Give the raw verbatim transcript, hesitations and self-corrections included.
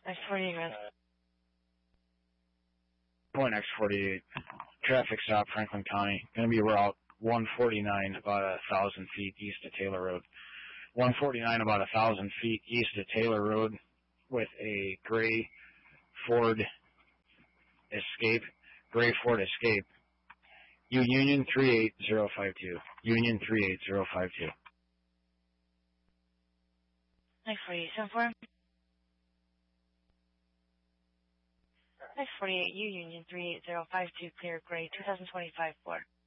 X forty-eight, red. Point X forty-eight. Traffic stop, Franklin County. Going to be Route one forty-nine, about a thousand feet east of Taylor Road. one forty-nine, about a thousand feet east of Taylor Road, with a gray Ford Escape. Gray Ford Escape. U Union three eight zero five two. Union three eight zero five two. X forty-eight, seven four. X forty-eight, U Union three eight zero five two, clear, gray, two thousand twenty-five, four.